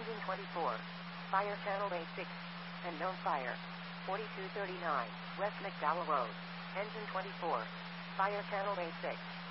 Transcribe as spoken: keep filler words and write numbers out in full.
Engine twenty-four. Fire channel A six. And known fire. forty-two thirty-nine, West McDowell Road. Engine twenty-four. Fire channel A six.